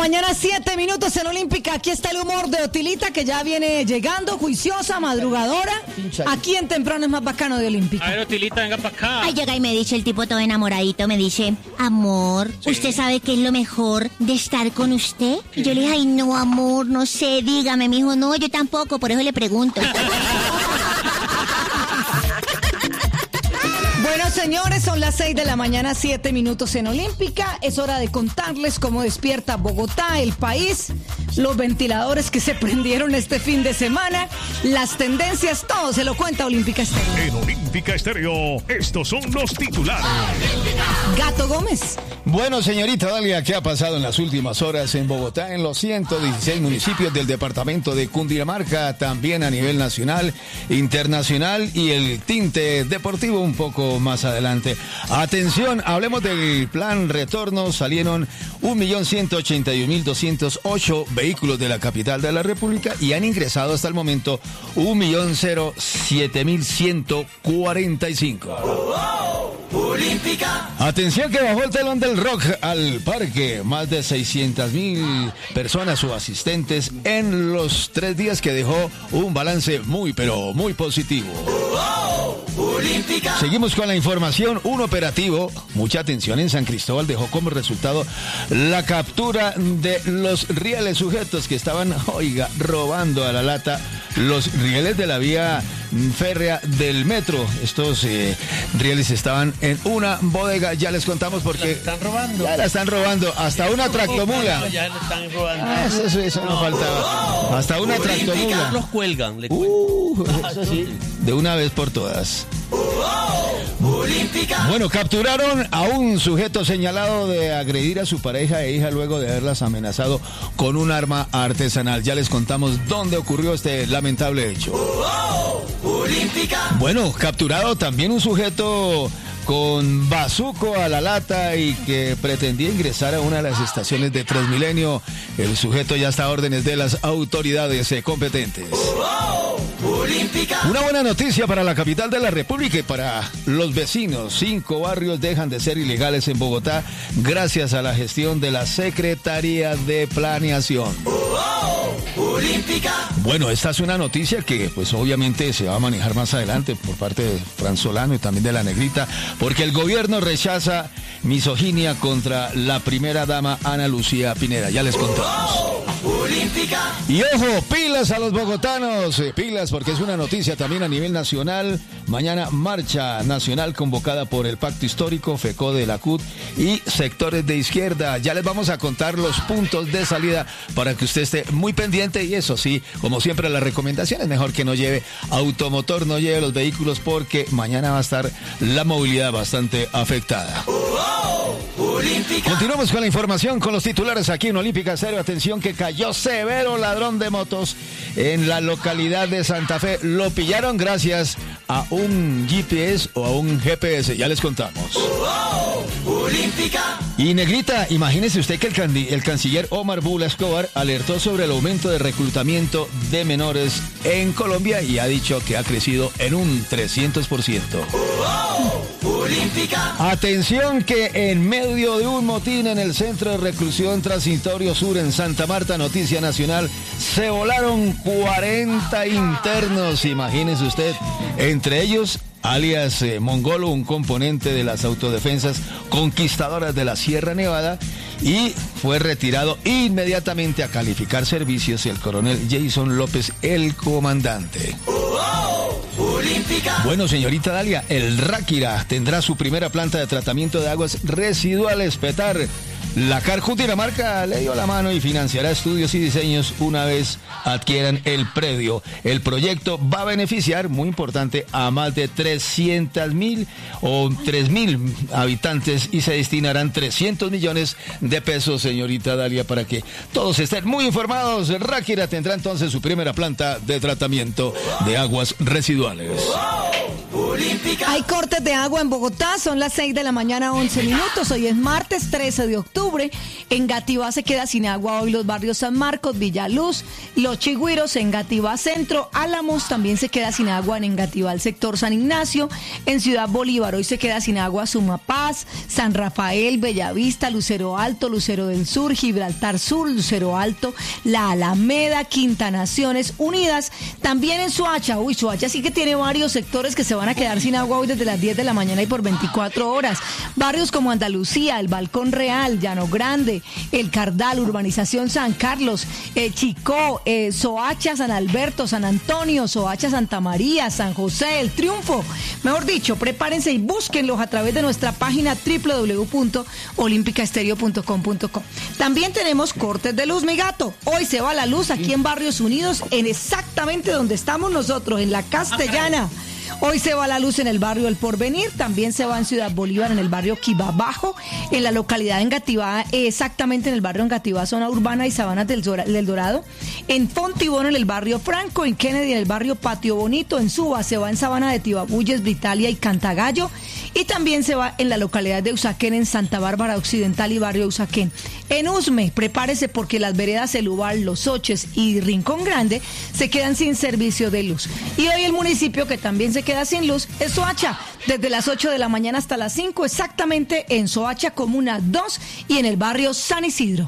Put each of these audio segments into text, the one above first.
mañana, 7 minutos en Olímpica. Aquí está el humor de Otilita, que ya viene llegando, juiciosa, madrugadora. Aquí en Temprano es más bacano de Olímpica. A ver, Otilita, venga para acá. Ay, llega y me dice el tipo todo enamoradito, me dice, amor, sí. ¿Usted sabe qué es lo mejor de estar con usted? Y yo le dije, ay, no, amor, no sé, dígame. Me dijo, no, yo tampoco, por eso le pregunto. Bueno, señores, son las 6 de la mañana, 7 minutos en Olímpica. Es hora de contarles cómo despierta Bogotá, el país, los ventiladores que se prendieron este fin de semana, las tendencias, todo se lo cuenta Olímpica Estéreo. En Olímpica Estéreo, estos son los titulares. Gato Gómez. Bueno, señorita Dalia, ¿qué ha pasado en las últimas horas en Bogotá, en los 116 municipios del departamento de Cundinamarca, también a nivel nacional, internacional y el tinte deportivo un poco más adelante? Atención, hablemos del plan retorno. Salieron 1.181.208 vehículos de la capital de la República y han ingresado hasta el momento 1.007.145. Olímpica. Atención que bajó el telón del rock al parque. Más de 600.000 personas o asistentes en los 3 días, que dejó un balance muy, pero muy positivo. Olímpica. Seguimos con la información. Un operativo, mucha atención, en San Cristóbal dejó como resultado la captura de los rieles sujetos que estaban, oiga, robando a la lata los rieles de la vía férrea del metro. Estos rieles estaban en una bodega, ya les contamos porque... ¿La están robando? Ya la están robando, hasta una tractomula. No, ya la están robando. Eso no faltaba. Hasta una tractomula. Los cuelgan, le eso sí, de una vez por todas. Bueno, capturaron a un sujeto señalado de agredir a su pareja e hija luego de haberlas amenazado con un arma artesanal. Ya les contamos dónde ocurrió este lamentable hecho. Bueno, capturado también un sujeto con bazuco a la lata y que pretendía ingresar a una de las estaciones de Transmilenio. El sujeto ya está a órdenes de las autoridades competentes. Una buena noticia para la capital de la República y para los vecinos. 5 barrios dejan de ser ilegales en Bogotá gracias a la gestión de la Secretaría de Planeación. Bueno, esta es una noticia que pues obviamente se va a manejar más adelante por parte de Fran Solano y también de la Negrita, porque el gobierno rechaza misoginia contra la primera dama Ana Lucía Pineda. Ya les contamos. Y ojo, pilas a los bogotanos, pilas, porque es una noticia también a nivel nacional. Mañana marcha nacional convocada por el Pacto Histórico, FECODE, la CUT y sectores de izquierda. Ya les vamos a contar los puntos de salida para que usted esté muy pendiente. Y eso sí, como siempre, la recomendación es mejor que no lleve automotor, no lleve los vehículos, porque mañana va a estar la movilidad bastante afectada. Continuamos con la información, con los titulares aquí en Olímpica Estéreo. Atención que cayó severo ladrón de motos en la localidad de Santa Fe. Lo pillaron gracias a un GPS o a un GPS. Ya les contamos. Y Negrita, imagínese usted que el canciller Omar Bula Escobar alertó sobre el aumento de reclutamiento de menores en Colombia y ha dicho que ha crecido en un 300%. Atención que en medio de un motín en el centro de reclusión Transitorio Sur en Santa Marta, noticia nacional, se volaron 40 internos, imagínese usted, entre ellos alias Mongolo, un componente de las autodefensas conquistadoras de la Sierra Nevada, y fue retirado inmediatamente a calificar servicios el coronel Jason López, el comandante. Bueno, señorita Dalia, el Ráquira tendrá su primera planta de tratamiento de aguas residuales, PETAR. La CAR Cundinamarca le dio la mano y financiará estudios y diseños una vez adquieran el predio. El proyecto va a beneficiar, muy importante, a más de 300.000 o 3.000 habitantes y se destinarán 300 millones de pesos, señorita Dalia, para que todos estén muy informados. Ráquira tendrá entonces su primera planta de tratamiento de aguas residuales. Hay cortes de agua en Bogotá, son las 6 de la mañana, 11 minutos. Hoy es martes 13 de octubre. En Gativá se queda sin agua hoy los barrios San Marcos, Villaluz, Los Chigüiros, en Gativá Centro, Álamos también se queda sin agua en Engativá el sector San Ignacio. En Ciudad Bolívar hoy se queda sin agua Sumapaz, San Rafael, Bellavista, Lucero Alto, Lucero del Sur, Gibraltar Sur, Lucero Alto, La Alameda, Quinta Naciones Unidas. También en Soacha, Soacha sí que tiene varios sectores que se van a quedar sin agua hoy desde las 10 de la mañana y por 24 horas. Barrios como Andalucía, el Balcón Real, Llano Grande, El Cardal, Urbanización San Carlos, Chicó, Soacha, San Alberto, San Antonio, Soacha, Santa María, San José, El Triunfo. Mejor dicho, prepárense y búsquenlos a través de nuestra página www.olimpicaestereo.com.co. También tenemos cortes de luz, mi gato. Hoy se va la luz aquí en Barrios Unidos, en exactamente donde estamos nosotros, en la Castellana. Hoy se va la luz en el barrio El Porvenir, también se va en Ciudad Bolívar, en el barrio Quibá Bajo, en la localidad de Engativá, exactamente en el barrio Engativá, zona urbana y Sabanas del Dorado, en Fontibón, en el barrio Franco, en Kennedy, en el barrio Patio Bonito, en Suba, se va en Sabana de Tibabuyes, Britalia y Cantagallo, y también se va en la localidad de Usaquén, en Santa Bárbara Occidental y barrio Usaquén. En Usme, prepárese porque las veredas El Ubal, Los Oches y Rincón Grande se quedan sin servicio de luz. Y hoy el municipio que también se queda sin luz es Soacha, desde las 8 de la mañana hasta las 5, exactamente en Soacha Comuna 2 y en el barrio San Isidro.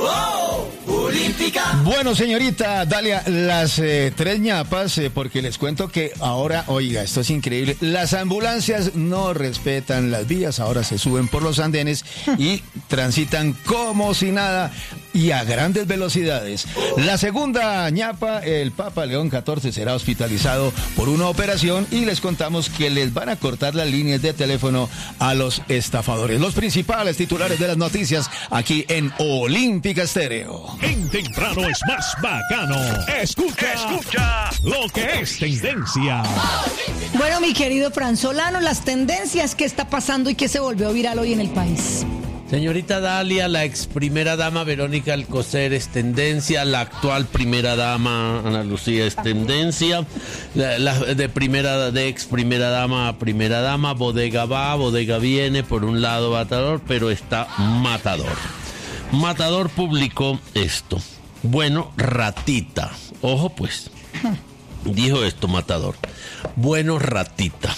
Bueno, señorita Dalia, las 3 ñapas, porque les cuento que ahora, oiga, esto es increíble, las ambulancias no respetan las vías, ahora se suben por los andenes y transitan como si nada y a grandes velocidades. La segunda ñapa, el Papa León XIV será hospitalizado por una operación y les contamos que les van a cortar las líneas de teléfono a los estafadores. Los principales titulares de las noticias aquí en Olímpica Estéreo. En temprano es más bacano. Escucha lo que es tendencia. Bueno, mi querido Fran Solano, las tendencias que está pasando y que se volvió viral hoy en el país. Señorita Dalia, la ex primera dama Verónica Alcocer es tendencia, la actual primera dama Ana Lucía es tendencia, de ex primera dama a primera dama, bodega va, bodega viene, por un lado Matador, pero está Matador. Matador publicó esto. Bueno, ratita. Ojo pues. Dijo esto Matador. Bueno, ratita.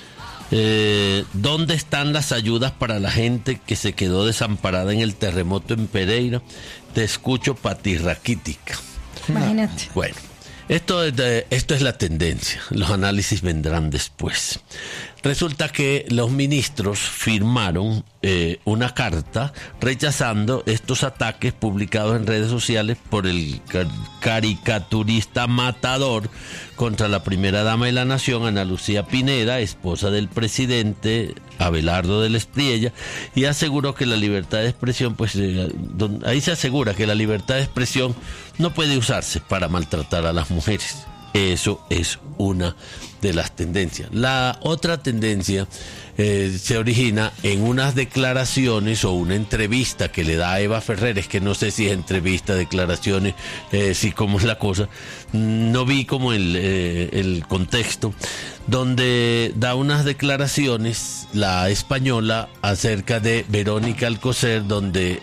¿Dónde están las ayudas para la gente que se quedó desamparada en el terremoto en Pereira? Te escucho patirraquítica. Imagínate. Bueno, esto es la tendencia. Los análisis vendrán después. Resulta que los ministros firmaron una carta rechazando estos ataques publicados en redes sociales por el caricaturista Matador contra la primera dama de la nación, Ana Lucía Pineda, esposa del presidente Abelardo del Espriella, y aseguró que la libertad de expresión, ahí se asegura que la libertad de expresión no puede usarse para maltratar a las mujeres. Eso es una de las tendencias. La otra tendencia se origina en unas declaraciones o una entrevista que le da a Eva Ferrer. Es que no sé si es entrevista, declaraciones, si cómo es la cosa. No vi como el contexto, donde da unas declaraciones la española acerca de Verónica Alcocer, donde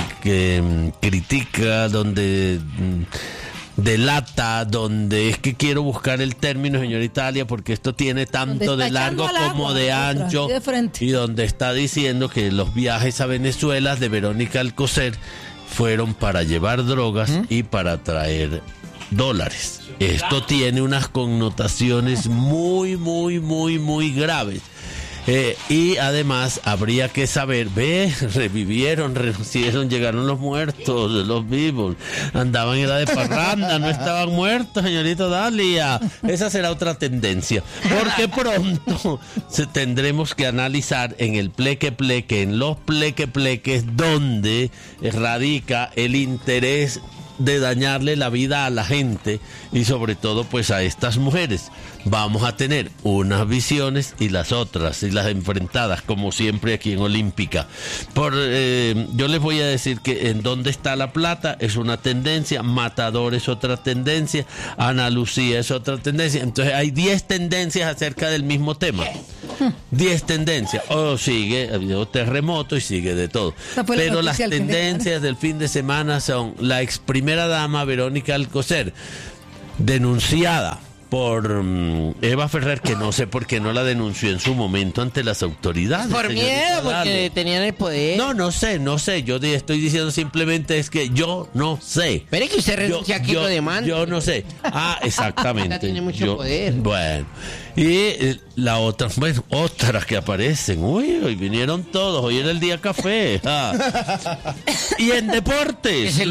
critica, donde delata, donde es que quiero buscar el término, señorita Alia, porque esto tiene tanto de largo como de ancho, y donde está diciendo que los viajes a Venezuela de Verónica Alcocer fueron para llevar drogas y para traer dólares. Esto tiene unas connotaciones muy, muy, muy, muy graves. Y además habría que saber, revivieron, renacieron, llegaron los muertos, los vivos, andaban en edad de parranda, no estaban muertos, señorita Dalia. Esa será otra tendencia, porque pronto tendremos que analizar en el pleque-pleque, en los pleque-pleques, donde radica el interés de dañarle la vida a la gente y sobre todo pues a estas mujeres. Vamos a tener unas visiones y las otras, y las enfrentadas, como siempre aquí en Olímpica. Yo les voy a decir que en Dónde está la plata es una tendencia, Matador es otra tendencia, Ana Lucía es otra tendencia. Entonces hay 10 tendencias acerca del mismo tema. 10 tendencias. Sigue, ha habido terremoto y sigue de todo. Pero las tendencias del fin de semana son la ex primera dama Verónica Alcocer, denunciada por Eva Ferrer, que no sé por qué no la denunció en su momento ante las autoridades. Por miedo, porque tenían el poder. No sé. Yo estoy diciendo simplemente es que yo no sé. Pero es que usted renuncia aquí lo demanda. Yo no sé. Exactamente. Tiene mucho poder. Bueno. Y la otra, otras que aparecen. Hoy vinieron todos. Hoy era el día café. Y en deportes,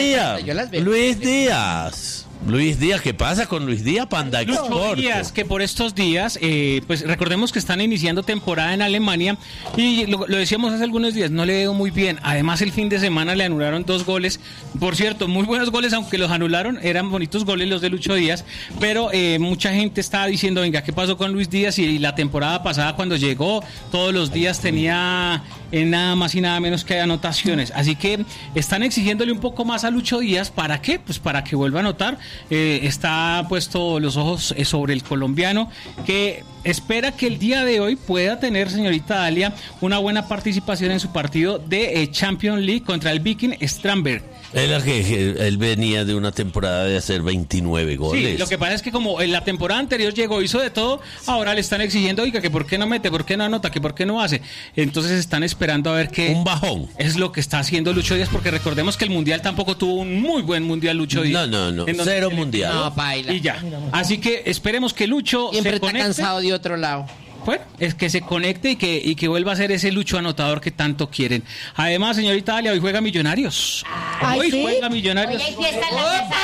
Luis Díaz, ¿qué pasa con Luis Díaz, Panda Exporto? Lucho Díaz, que por estos días, pues recordemos que están iniciando temporada en Alemania y lo decíamos hace algunos días, no le veo muy bien. Además, el fin de semana le anularon 2 goles. Por cierto, muy buenos goles, aunque los anularon, eran bonitos goles los de Lucho Díaz, pero mucha gente estaba diciendo, venga, ¿qué pasó con Luis Díaz? Y la temporada pasada cuando llegó, todos los días tenía nada más y nada menos que anotaciones. Así que están exigiéndole un poco más a Lucho Díaz. ¿Para qué? Pues para que vuelva a anotar. Está puesto los ojos sobre el colombiano, que espera que el día de hoy pueda tener, señorita Dalia, una buena participación en su partido de Champions League contra el Viking Stramberg. Él venía de una temporada de hacer 29 goles. Sí, lo que pasa es que como en la temporada anterior llegó, hizo de todo, ahora le están exigiendo, oiga, que por qué no mete, por qué no anota, que por qué no hace. Entonces están esperando a ver qué... Un bajón. Es lo que está haciendo Lucho Díaz, porque recordemos que el Mundial tampoco tuvo un muy buen Mundial Lucho Díaz. No. Cero Mundial. No, baila. Y ya. Así que esperemos que Lucho siempre se conecte. Está cansado de otro lado. Bueno, es que se conecte y que vuelva a ser ese Lucho anotador que tanto quieren. Además, señorita Dalia, hoy juega Millonarios. Hoy juega Millonarios. Hoy hay fiesta en la casa.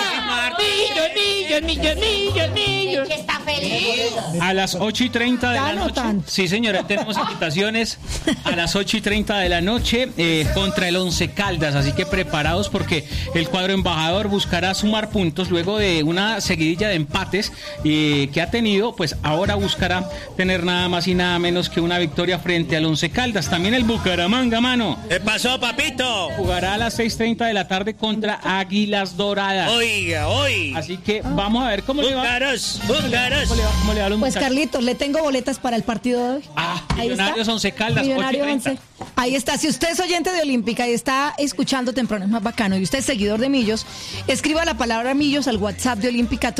Millos. Que está feliz. A las 8:30 de la noche. Anotan. Sí, señora, tenemos invitaciones a las 8:30 de la noche contra el Once Caldas. Así que preparados porque el cuadro embajador buscará sumar puntos luego de una seguidilla de empates que ha tenido. Pues ahora buscará tener nada más y nada menos que una victoria frente al Once Caldas. También el Bucaramanga, mano. ¿Qué pasó, papito? Jugará a las 6:30 de la tarde contra Águilas Doradas. Oiga, hoy. Así que vamos a ver cómo le va. Búlgaros. ¿Cómo le va a los Pues muchachos? Carlitos, le tengo boletas para el partido de hoy. Ahí Millonarios está. Once Caldas, Millonarios 8:30. 11. Ahí está. Si usted es oyente de Olímpica y está escuchando Temprano es más bacano y usted es seguidor de Millos, escriba la palabra Millos al WhatsApp de Olímpica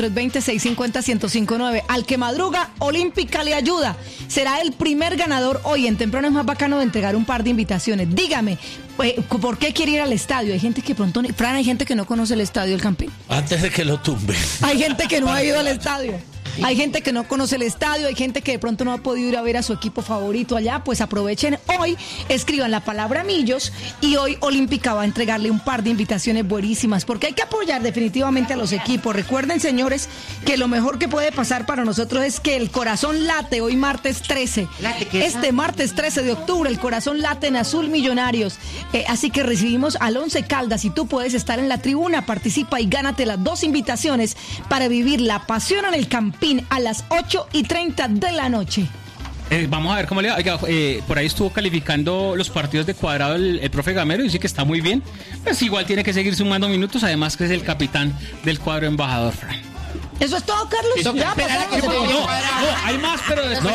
320-650-1059. Al que madruga, Olímpica le ayuda. Será el primer ganador hoy en Temprano es más bacano de entregar un par de invitaciones. Dígame, ¿por qué quiere ir al estadio? Hay gente que pronto, Fran, hay gente que no conoce el estadio del Campín. Antes de que lo tumben. Hay gente que no ha ido al estadio. Hay gente que no conoce el estadio, hay gente que de pronto no ha podido ir a ver a su equipo favorito allá, pues aprovechen hoy, escriban la palabra Millos y hoy Olímpica va a entregarle un par de invitaciones buenísimas, porque hay que apoyar definitivamente a los equipos. Recuerden, señores, que lo mejor que puede pasar para nosotros es que el corazón late hoy martes 13. Este martes 13 de octubre el corazón late en Azul Millonarios. Así que recibimos al Once Caldas y tú puedes estar en la tribuna, participa y gánate las 2 invitaciones para vivir la pasión en el Campín a las 8:30 de la noche. Vamos a ver cómo le va. Oiga, por ahí estuvo calificando los partidos de Cuadrado el profe Gamero y dice que está muy bien. Pues igual tiene que seguir sumando minutos, además que es el capitán del cuadro embajador, Fran. ¿Eso es todo, Carlos? Ya, No, hay más, pero después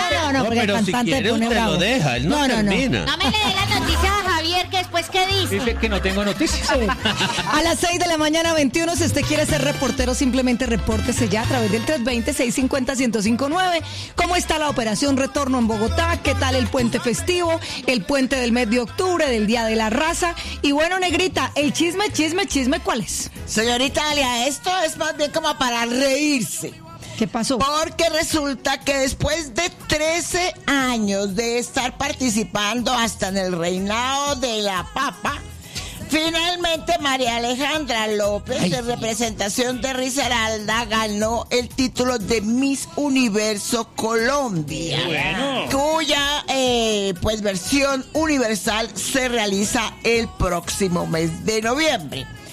Pero si quiere usted lo deja, él no termina. No me le dé las noticias a Javier, que después ¿qué dice? Dice que no tengo noticias. A las 6 de la mañana 21, si usted quiere ser reportero, simplemente repórtese ya a través del 320-650-1059. ¿Cómo está la operación Retorno en Bogotá? ¿Qué tal el puente festivo? El puente del mes de octubre, del Día de la Raza. Y bueno, Negrita, el chisme, ¿cuál es? Señorita Dalia, esto es más bien como para reírse. ¿Qué pasó? Porque resulta que después de 13 años de estar participando hasta en el reinado de la papa, finalmente María Alejandra López, de representación de Risaralda, ganó el título de Miss Universo Colombia, cuya pues versión universal se realiza el próximo mes de noviembre.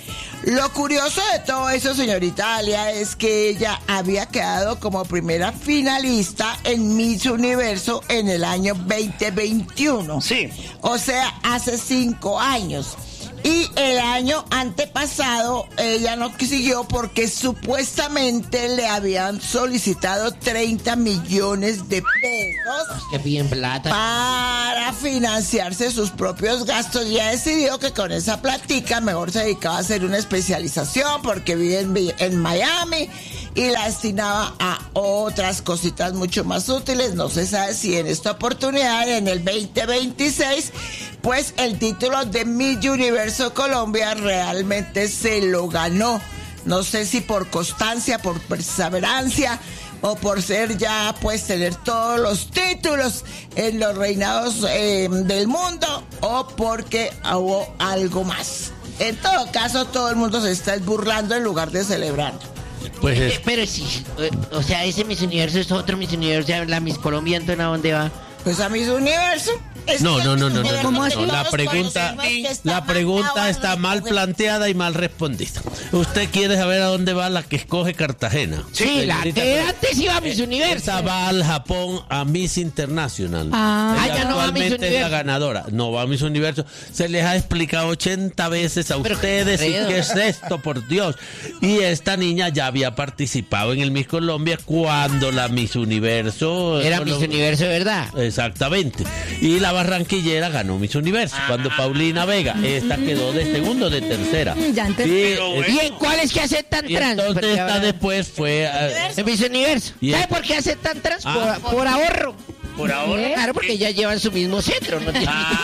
Lo curioso de todo eso, señorita Alia, es que ella había quedado como primera finalista en Miss Universo en el año 2021. Sí. O sea, hace 5 años. Y el año antepasado ella no siguió porque supuestamente le habían solicitado 30 millones de pesos Que piden plata. para financiarse sus propios gastos. Ya decidió que con esa platica mejor se dedicaba a hacer una especialización porque vive en Miami y la destinaba a otras cositas mucho más útiles. No se sabe si en esta oportunidad, en el 2026, pues el título de Miss Universo Colombia realmente se lo ganó. No sé si por constancia, por perseverancia o por ser ya, pues tener todos los títulos en los reinados del mundo, o porque hubo algo más. En todo caso, todo el mundo se está burlando en lugar de celebrar. Pues Pero sí, o sea, ese Miss Universo es otro Miss Universo, ya la Miss Colombia, entonces ¿a dónde va? Pues a Miss Universo. No. ¿Cómo así? La pregunta está mal planteada y mal respondida. Usted quiere saber a dónde va la que escoge Cartagena. Sí, la que antes iba a Miss Universo. Esa va al Japón a Miss International. ya no va a Miss Actualmente es la Universo. ganadora. No va a Miss Universo. Se les ha explicado 80 veces a Pero ustedes y Alfredo. qué es esto, por Dios. Y esta niña ya había participado en el Miss Colombia cuando la Miss Universo Era Miss Universo, ¿verdad? Exactamente. Y la barranquillera ganó Miss Universo. Cuando Paulina Vega, esta quedó de segundo, de tercera. Ya entendí. ¿Y en cuáles que aceptan Y trans? entonces Porque esta ahora- después fue... En Miss Universo. Y ¿Sabe el- por qué aceptan trans? Ah. Por ahorro. Por ahora. Claro, porque ya llevan su mismo centro. ¿No?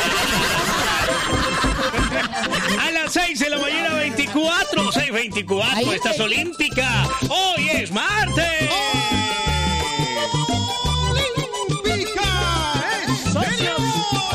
A las 6 de la mañana, 24. 6:24. Ahí Estás está. olímpica. Hoy es martes.